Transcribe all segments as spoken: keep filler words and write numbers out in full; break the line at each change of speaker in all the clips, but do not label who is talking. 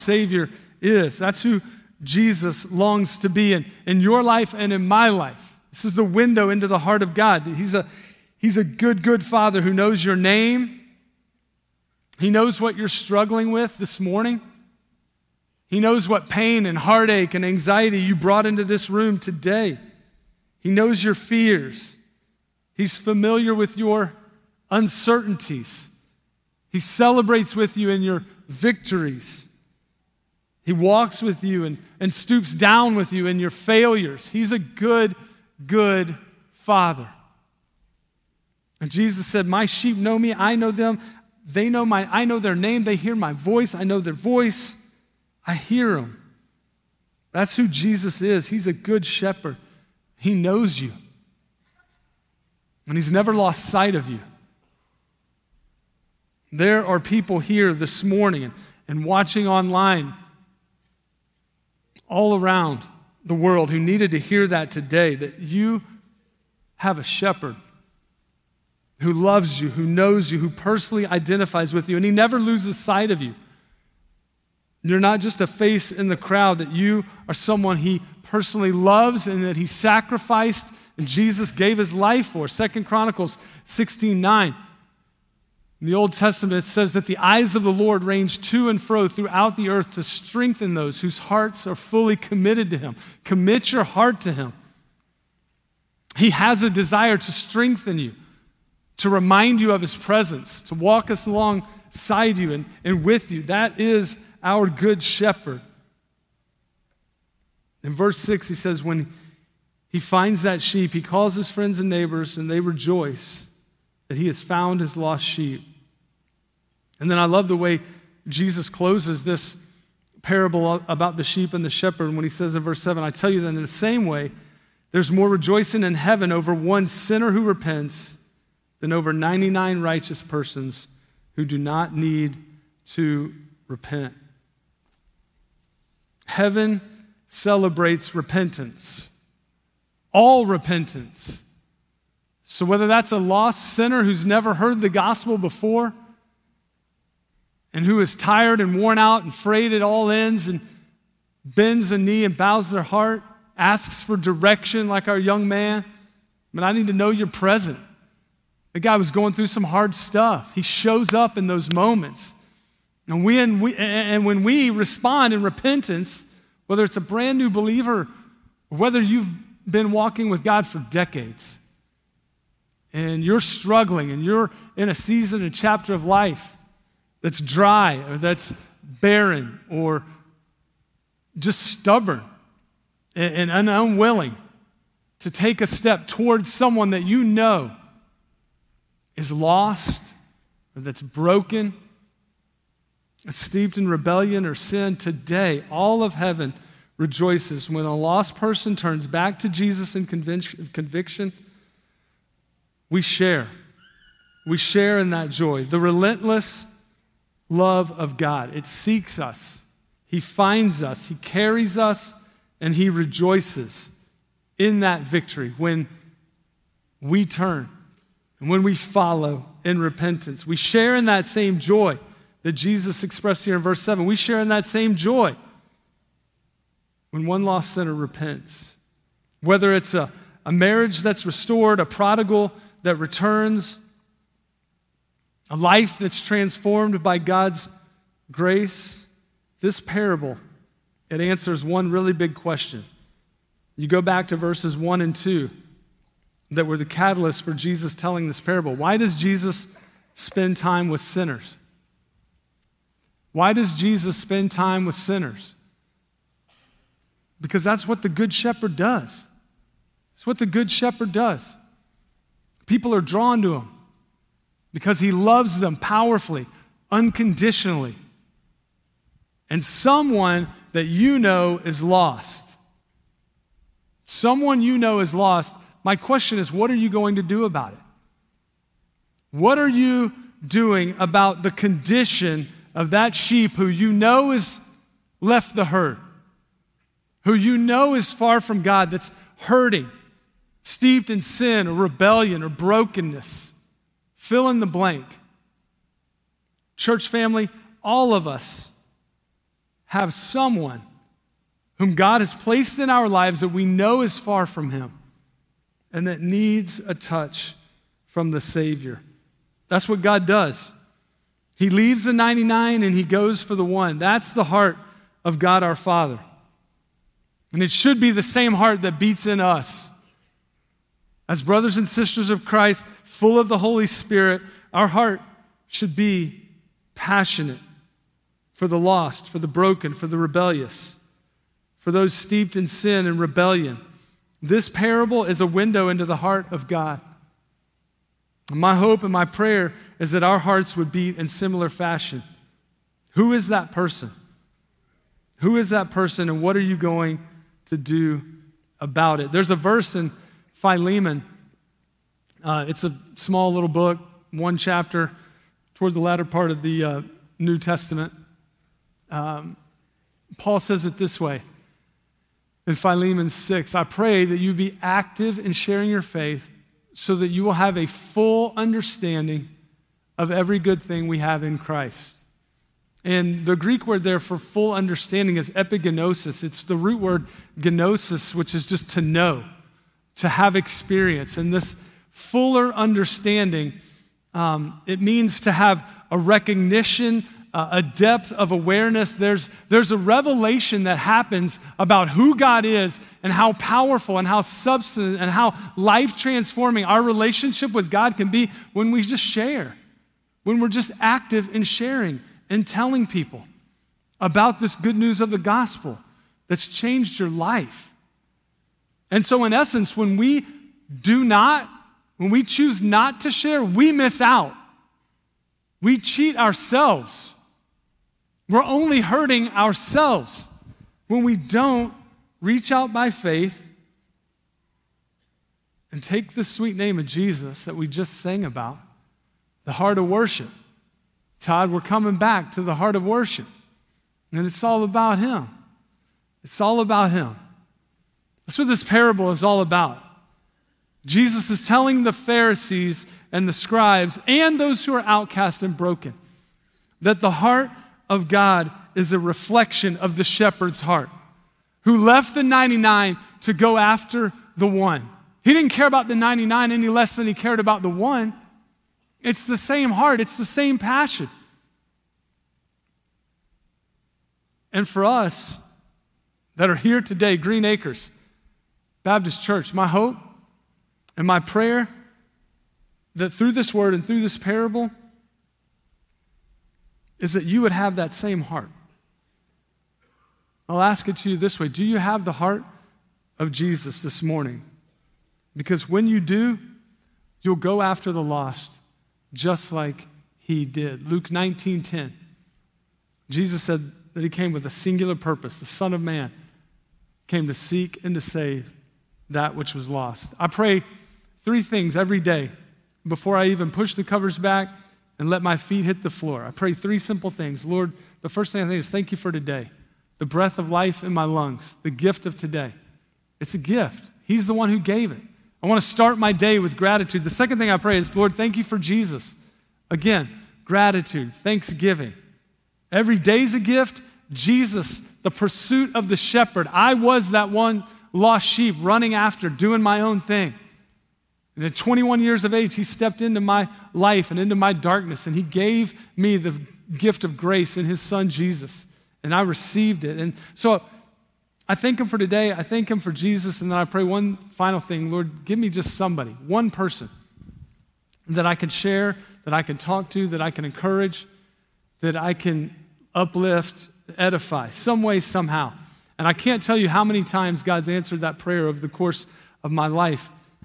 Savior is. That's who Jesus longs to be in, in your life and in my life. This is the window into the heart of God. He's a, he's a good, good Father who knows your name. He knows what you're struggling with this morning. He knows what pain and heartache and anxiety you brought into this room today. He knows your fears. He's familiar with your uncertainties. He celebrates with you in your victories. He walks with you and, and stoops down with you in your failures. He's a good, good Father. And Jesus said, my sheep know me, I know them. They know my, I know their name, they hear my voice, I know their voice, I hear them. That's who Jesus is. He's a good shepherd. He knows you. And he's never lost sight of you. There are people here this morning and, and watching online all around the world who needed to hear that today, that you have a shepherd who loves you, who knows you, who personally identifies with you, and he never loses sight of you. You're not just a face in the crowd, that you are someone he personally loves and that he sacrificed and Jesus gave his life for. Second Chronicles sixteen nine. In the Old Testament, it says that the eyes of the Lord range to and fro throughout the earth to strengthen those whose hearts are fully committed to him. Commit your heart to him. He has a desire to strengthen you, to remind you of his presence, to walk us alongside you and, and with you. That is our good shepherd. In verse six, he says, when he finds that sheep, he calls his friends and neighbors, and they rejoice that he has found his lost sheep. And then I love the way Jesus closes this parable about the sheep and the shepherd when he says in verse seven, I tell you that in the same way, there's more rejoicing in heaven over one sinner who repents than over ninety-nine righteous persons who do not need to repent. Heaven celebrates repentance, all repentance. So whether that's a lost sinner who's never heard the gospel before and who is tired and worn out and frayed at all ends and bends a knee and bows their heart, asks for direction like our young man, but I need to know you're present. The guy was going through some hard stuff. He shows up in those moments. And, we, and, we, and when we respond in repentance, whether it's a brand new believer or whether you've been walking with God for decades and you're struggling and you're in a season, a chapter of life that's dry or that's barren or just stubborn and, and unwilling to take a step towards someone that you know is lost or that's broken, that's steeped in rebellion or sin, today all of heaven rejoices when a lost person turns back to Jesus in conviction. We share. We share in that joy. The relentless love of God. It seeks us. He finds us. He carries us, and he rejoices in that victory when we turn and when we follow in repentance. We share in that same joy that Jesus expressed here in verse seven. We share in that same joy when one lost sinner repents. Whether it's a, a marriage that's restored, a prodigal that returns, a life that's transformed by God's grace, this parable, it answers one really big question. You go back to verses one and two that were the catalyst for Jesus telling this parable. Why does Jesus spend time with sinners? Why does Jesus spend time with sinners? Because that's what the Good Shepherd does. It's what the Good Shepherd does. People are drawn to him because he loves them powerfully, unconditionally. And someone that you know is lost. Someone you know is lost. My question is, what are you going to do about it? What are you doing about the condition of that sheep who you know is left the herd, who you know is far from God, that's hurting, steeped in sin or rebellion or brokenness? Fill in the blank. Church family, all of us have someone whom God has placed in our lives that we know is far from him and that needs a touch from the Savior. That's what God does. He leaves the ninety-nine and he goes for the one. That's the heart of God our Father. And it should be the same heart that beats in us. As brothers and sisters of Christ, full of the Holy Spirit, our heart should be passionate for the lost, for the broken, for the rebellious, for those steeped in sin and rebellion. This parable is a window into the heart of God. My hope and my prayer is that our hearts would beat in similar fashion. Who is that person? Who is that person, and what are you going to do about it? There's a verse in Philemon. Uh, it's a small little book, one chapter toward the latter part of the uh, New Testament. Um, Paul says it this way in Philemon six, I pray that you be active in sharing your faith so that you will have a full understanding of every good thing we have in Christ. And the Greek word there for full understanding is epigenosis. It's the root word gnosis, which is just to know, to have experience. And this fuller understanding, um, it means to have a recognition, uh, a depth of awareness. There's, there's a revelation that happens about who God is and how powerful and how substantive and how life-transforming our relationship with God can be when we just share, when we're just active in sharing and telling people about this good news of the gospel that's changed your life. And so in essence, when we do not, when we choose not to share, we miss out. We cheat ourselves. We're only hurting ourselves when we don't reach out by faith and take the sweet name of Jesus that we just sang about, the heart of worship. Todd, we're coming back to the heart of worship. And it's all about him. It's all about him. That's what this parable is all about. Jesus is telling the Pharisees and the scribes and those who are outcast and broken that the heart of God is a reflection of the shepherd's heart, who left the ninety-nine to go after the one. He didn't care about the ninety-nine any less than he cared about the one. It's the same heart. It's the same passion. And for us that are here today, Green Acres Baptist Church, my hope and my prayer that through this word and through this parable is that you would have that same heart. I'll ask it to you this way. Do you have the heart of Jesus this morning? Because when you do, you'll go after the lost just like he did. Luke nineteen ten. Jesus said that he came with a singular purpose. The Son of Man came to seek and to save that which was lost. I pray three things every day before I even push the covers back and let my feet hit the floor. I pray three simple things. Lord, the first thing I think is thank you for today. The breath of life in my lungs, the gift of today. It's a gift. He's the one who gave it. I want to start my day with gratitude. The second thing I pray is, Lord, thank you for Jesus. Again, gratitude, thanksgiving. Every day's a gift. Jesus, the pursuit of the shepherd. I was that one lost sheep running after, doing my own thing. And at twenty-one years of age, he stepped into my life and into my darkness, and he gave me the gift of grace in his son, Jesus. And I received it. And so I thank him for today. I thank him for Jesus. And then I pray one final thing. Lord, give me just somebody, one person that I can share, that I can talk to, that I can encourage, that I can uplift, edify, some way, somehow. And I can't tell you how many times God's answered that prayer over the course of my life.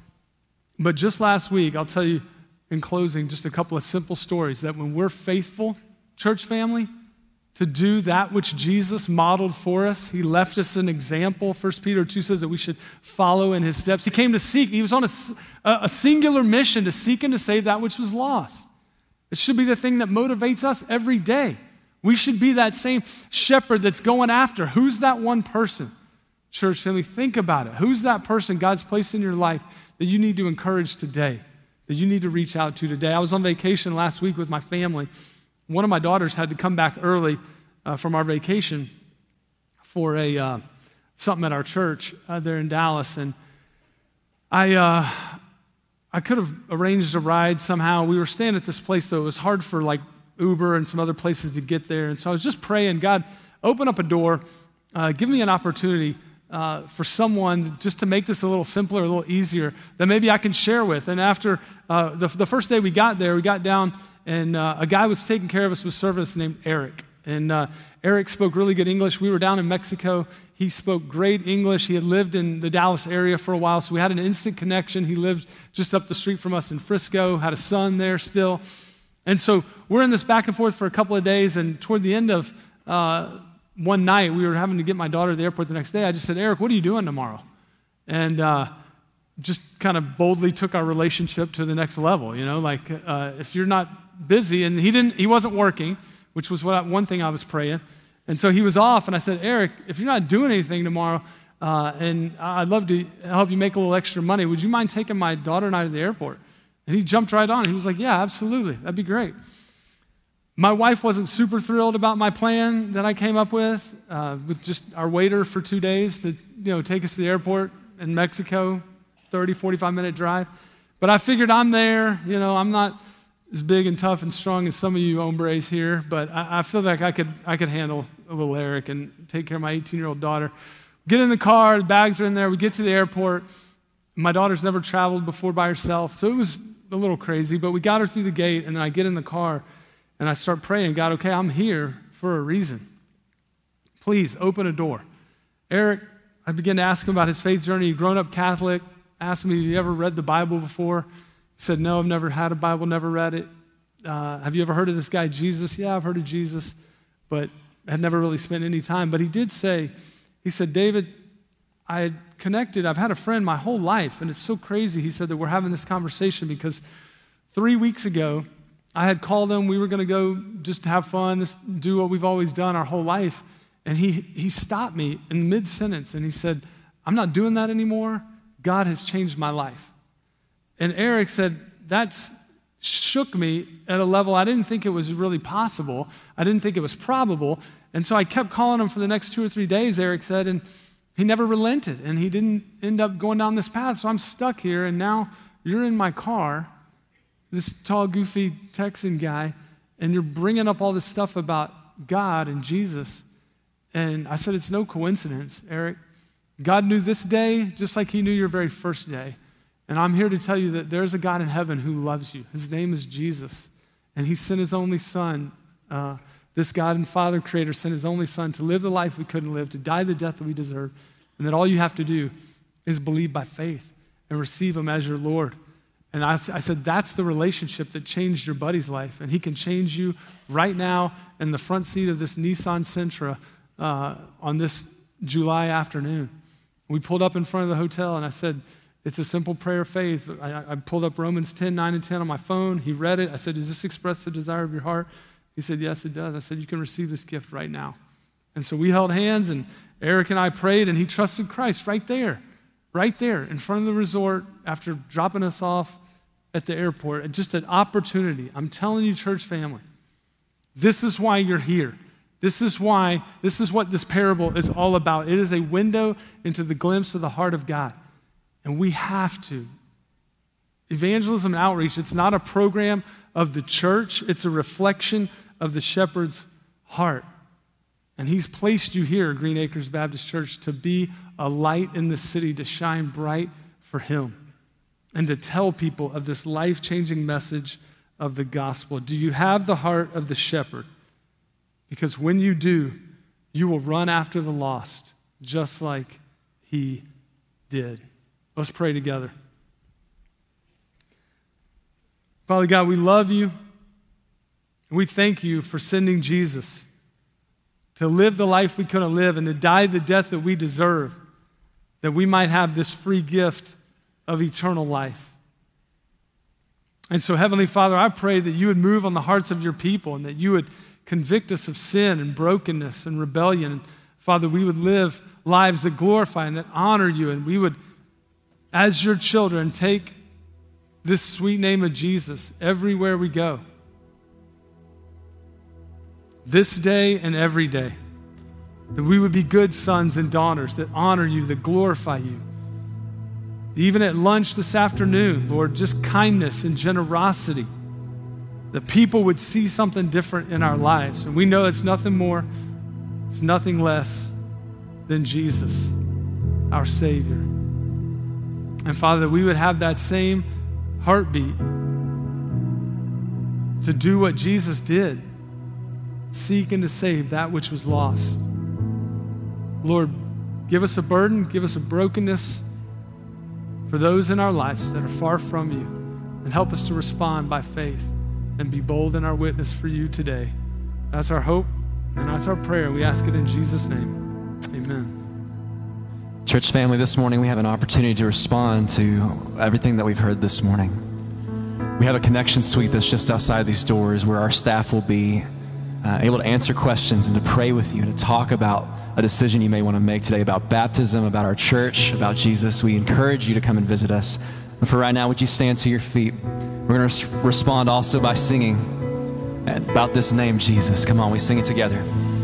But just last week, I'll tell you in closing just a couple of simple stories that when we're faithful, church family, to do that which Jesus modeled for us, he left us an example. First Peter two says that we should follow in his steps. He came to seek. He was on a, a singular mission to seek and to save that which was lost. It should be the thing that motivates us every day. We should be that same shepherd that's going after. Who's that one person? Church family, think about it. Who's that person God's placed in your life that you need to encourage today, that you need to reach out to today? I was on vacation last week with my family. One of my daughters had to come back early uh, from our vacation, for a uh, something at our church uh, there in Dallas, and I uh, I could have arranged a ride somehow. We were staying at this place, though. It was hard for like Uber and some other places to get there, and so I was just praying, God, open up a door, uh, give me an opportunity uh, for someone just to make this a little simpler, a little easier, that maybe I can share with. And after uh, the, the first day we got there, we got down, and uh, a guy was taking care of us with service named Eric. And uh, Eric spoke really good English. We were down in Mexico. He spoke great English. He had lived in the Dallas area for a while, so we had an instant connection. He lived just up the street from us in Frisco, had a son there still. And so we're in this back and forth for a couple of days, and toward the end of uh, one night, we were having to get my daughter to the airport the next day. I just said, Eric, what are you doing tomorrow? And uh, just kind of boldly took our relationship to the next level, you know, like uh, if you're not busy, and he didn't, he wasn't working, which was what I, one thing I was praying. And so he was off, and I said, Eric, if you're not doing anything tomorrow, uh, and I'd love to help you make a little extra money, would you mind taking my daughter and I to the airport? And he jumped right on. He was like, yeah, absolutely. That'd be great. My wife wasn't super thrilled about my plan that I came up with, uh, with just our waiter for two days to, you know, take us to the airport in Mexico, thirty, forty-five minute drive. But I figured I'm there. You know, I'm not as big and tough and strong as some of you hombres here, but I, I feel like I could I could handle a little Eric and take care of my eighteen-year-old daughter. Get in the car, the bags are in there. We get to the airport. My daughter's never traveled before by herself, so it was a little crazy, but we got her through the gate, and then I get in the car, and I start praying, God, okay, I'm here for a reason. Please open a door. Eric, I began to ask him about his faith journey. He'd grown up Catholic, asked me, have you ever read the Bible before? He said, no, I've never had a Bible, never read it. Uh, have you ever heard of this guy, Jesus? Yeah, I've heard of Jesus, but had never really spent any time. But he did say, he said, David, I had connected, I've had a friend my whole life, and it's so crazy, he said, that we're having this conversation because three weeks ago, I had called him, we were gonna go just have fun, just do what we've always done our whole life, and he, he stopped me in mid-sentence, and he said, I'm not doing that anymore, God has changed my life. And Eric said, that's shook me at a level I didn't think it was really possible, I didn't think it was probable, and so I kept calling him for the next two or three days, Eric said, and he never relented, and he didn't end up going down this path, so I'm stuck here, and now you're in my car, this tall, goofy Texan guy, and you're bringing up all this stuff about God and Jesus. And I said, it's no coincidence, Eric. God knew this day just like he knew your very first day. And I'm here to tell you that there's a God in heaven who loves you. His name is Jesus, and he sent his only son. Uh, This God and Father Creator sent his only son to live the life we couldn't live, to die the death that we deserve, and that all you have to do is believe by faith and receive him as your Lord. And I, I said, that's the relationship that changed your buddy's life, and he can change you right now in the front seat of this Nissan Sentra uh, on this July afternoon. We pulled up in front of the hotel, and I said, it's a simple prayer of faith. I, I pulled up Romans ten, nine and ten on my phone. He read it. I said, does this express the desire of your heart? He said, yes, it does. I said, you can receive this gift right now. And so we held hands, and Eric and I prayed, and he trusted Christ right there, right there in front of the resort after dropping us off at the airport. Just an opportunity. I'm telling you, church family, this is why you're here. This is why, this is what this parable is all about. It is a window into the glimpse of the heart of God. And we have to. Evangelism and outreach, it's not a program of the church, it's a reflection of the shepherd's heart. And he's placed you here, Green Acres Baptist Church, to be a light in the city, to shine bright for him, and to tell people of this life-changing message of the gospel. Do you have the heart of the shepherd? Because when you do, you will run after the lost, just like he did. Let's pray together. Father God, we love you. We thank you for sending Jesus to live the life we couldn't live and to die the death that we deserve, that we might have this free gift of eternal life. And so, Heavenly Father, I pray that you would move on the hearts of your people and that you would convict us of sin and brokenness and rebellion. And Father, we would live lives that glorify and that honor you, and we would, as your children, take this sweet name of Jesus everywhere we go, this day and every day. that we would be good sons and daughters that honor you, that glorify you. Even at lunch this afternoon, Lord, just kindness and generosity, that people would see something different in our lives. And we know it's nothing more, it's nothing less than Jesus, our Savior. And Father, that we would have that same heartbeat to do what Jesus did, seek and to save that which was lost. Lord, give us a burden, give us a brokenness for those in our lives that are far from you, and help us to respond by faith and be bold in our witness for you today. That's our hope and that's our prayer. We ask it in Jesus' name. Amen.
Church family, this morning we have an opportunity to respond to everything that we've heard this morning. We have a connection suite that's just outside these doors where our staff will be uh, able to answer questions and to pray with you, to talk about a decision you may want to make today about baptism, about our church, about Jesus. We encourage you to come and visit us. And for right now, would you stand to your feet? We're going to respond also by singing about this name, Jesus. Come on, we sing it together.